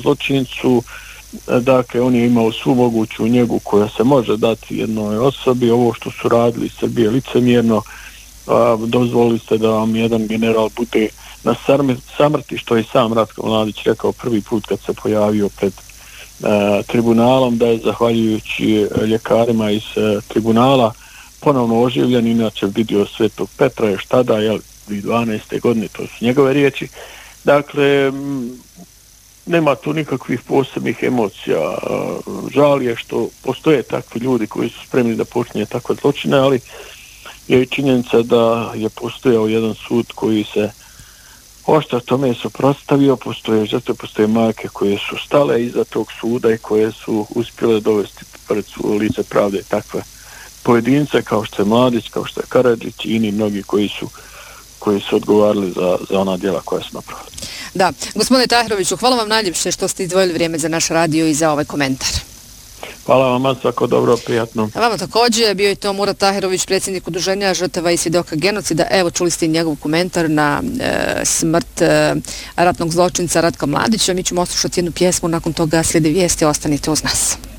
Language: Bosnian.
zločincu. Dakle, on je imao svu moguću njegu koja se može dati jednoj osobi. Ovo što su radili Srbije licemjerno, dozvolili ste da vam jedan general bude na samrti, što je sam Ratko Mladić rekao prvi put kad se pojavio pred tribunalom, da je zahvaljujući ljekarima iz tribunala ponovno oživljen. Inače vidio Svetog Petra još tada, 2012. godine, to su njegove riječi. Dakle, nema tu nikakvih posebnih emocija. Žal je što postoje takvi ljudi koji su spremni da počinje takve zločine, ali je i činjenica da je postojao jedan sud koji se oštro tome suprotstavio. Postoje žrtve, postoje majke koje su stale iza tog suda i koje su uspjele dovesti pred lice pravde takve pojedince kao što je Mladić, kao što je Karadžić i ini mnogi koji su odgovarali za ona djela koja su napravili. Da, gospodine Tahiroviću, hvala vam najljepše što ste izdvojili vrijeme za naš radio i za ovaj komentar. Hvala vam, svako dobro, prijatno. A vama također, bio je to Murat Tahirović, predsjednik Udruženja žrtava i svjedoka genocida. Evo, čuli ste i njegov komentar na smrt ratnog zločinca Ratka Mladića. Mi ćemo oslušati jednu pjesmu, nakon toga slijede vijesti, ostanite uz nas.